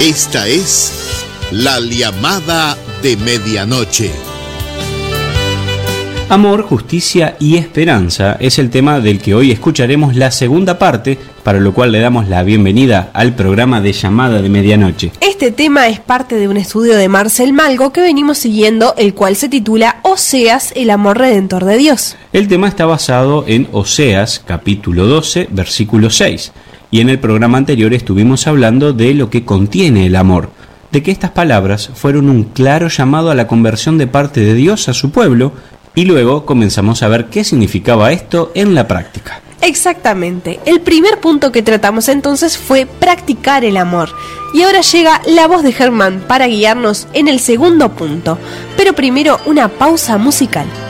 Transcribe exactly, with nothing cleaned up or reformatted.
Esta es la llamada de medianoche. Amor, justicia y esperanza es el tema del que hoy escucharemos la segunda parte, para lo cual le damos la bienvenida al programa de Llamada de Medianoche. Este tema es parte de un estudio de Marcel Malgo que venimos siguiendo, el cual se titula Oseas, el amor redentor de Dios. El tema está basado en Oseas, capítulo doce, versículo seis, y en el programa anterior estuvimos hablando de lo que contiene el amor, de que estas palabras fueron un claro llamado a la conversión de parte de Dios a su pueblo, y luego comenzamos a ver qué significaba esto en la práctica. Exactamente. El primer punto que tratamos entonces fue practicar el amor. Y ahora llega la voz de Germán para guiarnos en el segundo punto. Pero primero una pausa musical.